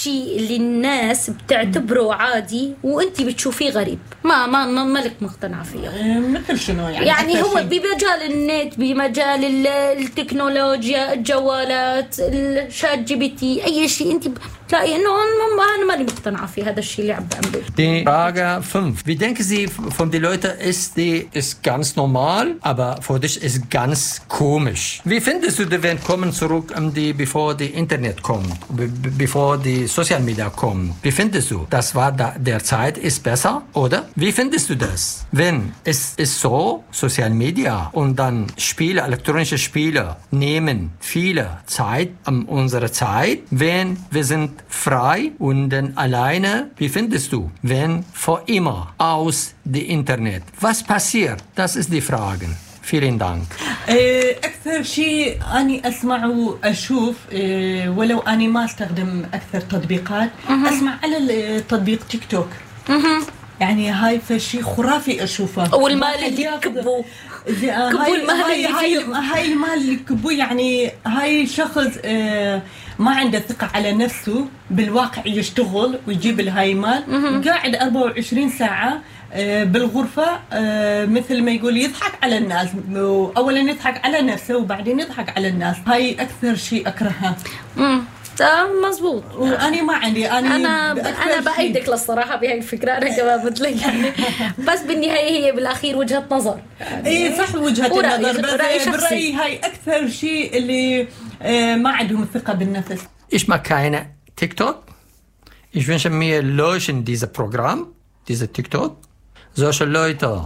شيء اللي الناس بتعتبره عادي وانت بتشوفيه غريب، ما لك مقتنعة فيه. مثل شنو يعني هو بمجال النت، بمجال التكنولوجيا، الجوالات، الشات جي بي تي، اي شيء انت بتلاقي انه انا ماني مقتنعة في هذا الشيء اللي عم بعمله. Die Frage 5. Wie denken Sie von den Leuten, ist ganz normal, aber für dich ist ganz komisch. Wie findest du, wenn kommen zurück, bevor die Internet kommt, bevor die Social Media kommen? Wie findest du? Das war der Zeit ist besser, oder? Wie findest du das? Wenn es ist so, Social Media und dann Spiele, elektronische Spiele nehmen viele Zeit an unserer Zeit, wenn wir sind frei und dann alleine. Wie findest du, wenn vor immer aus dem Internet? Was passiert? Das ist die Frage. Vielen Dank. أكثر شيء أني أسمع وأشوف ولو أني ما أستخدم أكثر تطبيقات، أسمع على التطبيق تيك توك. يعني هاي فشي خرافي أشوفه. والمال اللي كبوا هاي المال اللي كبوا، يعني هاي شخص ما عنده ثقة على نفسه، بالواقع يشتغل ويجيب لهاي مال، قاعد 24 ساعة بالغرفة، مثل ما يقول يضحك على الناس. أولا يضحك على نفسه وبعدين يضحك على الناس. هاي أكثر شيء أكرهها. مزبوط. وأنا ما عندي أنا بأيدك للصراحة بهاي الفكرة. أنا كمان مثلك يعني بس بالنهاية هي بالأخير وجهة نظر يعني. إيه صح، وجهة النظر، بس برأيي هاي أكثر شيء اللي ما عندهم الثقة بالنفس. Ich mag keine TikTok. Ich wünsche mir löschen dieses Programm, diese TikTok. Solche Leute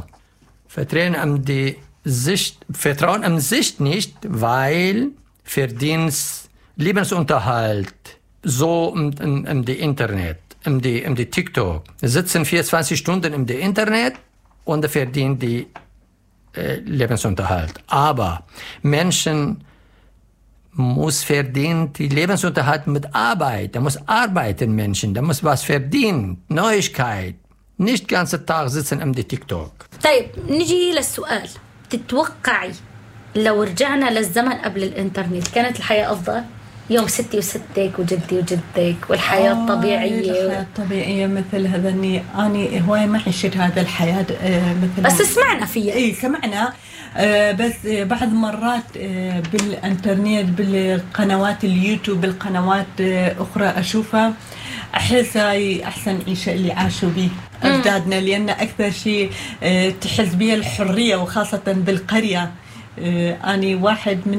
vertrauen am Sicht nicht, weil Verdienst, Lebensunterhalt, so im Internet, im TikTok, sitzen 24 Stunden im Internet und verdienen die Lebensunterhalt. Aber Menschen muss verdienen die Lebensunterhalt mit Arbeit. Da muss arbeiten Menschen, da muss was verdienen, Neuigkeit. nicht ganze Tag sitzen am TikTok. طيب نجي للسؤال، تتوقعي لو رجعنا للزمن قبل الإنترنت كانت الحياة أفضل؟ يوم ستي وستك وجدي وجدك والحياة الطبيعية. الحياة الطبيعية مثل هذا، أني هواي ما عشت هذا الحياة مثل بس سمعنا فيها. إيه سمعنا، بس بعض مرات بالإنترنت، بالقنوات اليوتيوب، بالقنوات أخرى أشوفها، أحس هاي أحسن عيشة اللي عاشوا به أجدادنا، لأن أكثر شيء تحس بها الحرية، وخاصة بالقرية. أنا واحد من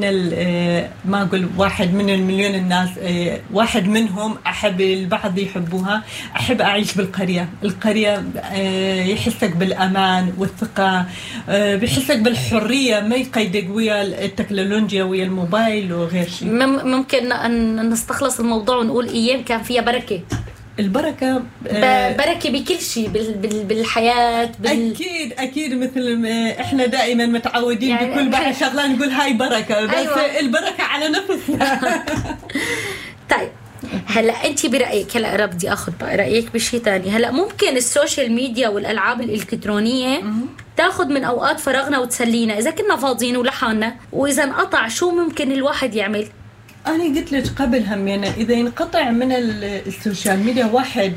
ما أقول واحد من المليون الناس، واحد منهم، أحب البعض يحبوها. أحب أعيش بالقرية. القرية يحسك بالأمان والثقة، بيحسك بالحرية، ما يقيدك ويا التكنولوجيا ويا الموبايل وغير شيء. ممكن أن نستخلص الموضوع ونقول أيام كان فيها بركة. البركة بركة بكل شيء بالحياة أكيد مثل ما إحنا دائما متعودين يعني بكل بعد شغلة نقول هاي بركة، بس أيوة. البركة على نفسنا. طيب هلا أنت برأيك، هلا بدي أخذ بقى رأيك بشيء تاني. هلا ممكن السوشيال ميديا والألعاب الإلكترونية تاخذ من أوقات فراغنا وتسلينا إذا كنا فاضيين ولحالنا، وإذا انقطع شو ممكن الواحد يعمل؟ أنا قلت لك قبل همينا، إذا ينقطع من السوشيال ميديا واحد،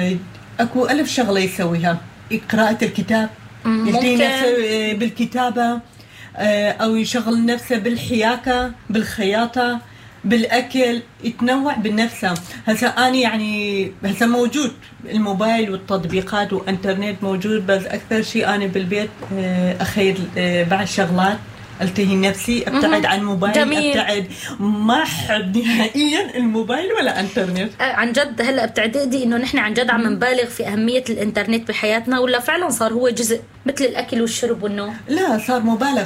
أكو ألف شغلة يسويها. قراءة الكتاب، يهدي نفسه بالكتابة، أو يشغل نفسه بالحياكة، بالخياطة، بالأكل، يتنوع بنفسه. هسا أنا يعني هسا موجود الموبايل والتطبيقات وإنترنت موجود، بس أكثر شيء أنا بالبيت أخير بعض شغلات، التهي نفسي، ابتعد عن موبايل. جميل. ابتعد، ما احب نهائيا الموبايل ولا انترنت. عن جد هلا بتعتقدي انه نحن عن جد عم نبالغ في اهميه الانترنت بحياتنا، ولا فعلا صار هو جزء مثل الاكل والشرب والنوم؟ لا، صار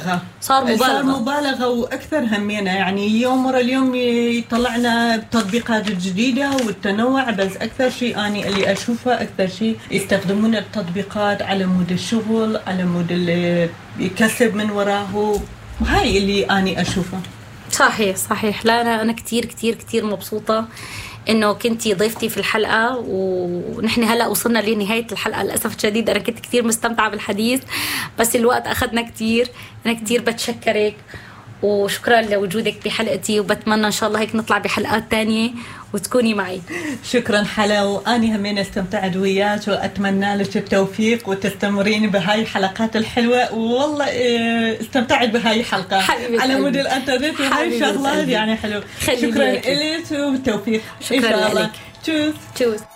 مبالغه واكثر همينا. يعني يوم ورا اليوم يطلعنا تطبيقات جديده والتنوع، بس اكثر شيء اني اللي اشوفه اكثر شيء يستخدمون التطبيقات على مود الشغل، على مود اللي يكسب من وراه. هاي اللي أنا أشوفه. صحيح. لا أنا كتير مبسوطة إنه كنتي ضيفتي في الحلقة، ونحن هلأ وصلنا لنهاية الحلقة للأسف الشديد. أنا كنت كتير مستمتعة بالحديث بس الوقت أخذنا كتير. أنا كتير بتشكرك، وشكرا لوجودك بحلقتي، وبتمنى إن شاء الله هيك نطلع بحلقات تانية وتكوني معي. شكرا حلا، وأني همين استمتعت وياك، وأتمنى لك التوفيق وتستمرين بهاي الحلقات الحلوة. والله استمتعت بهاي الحلقة على مود الانترنت وهاي الشغلات يعني حلو. شكرا لك والتوفيق إن شاء الله. تشوز.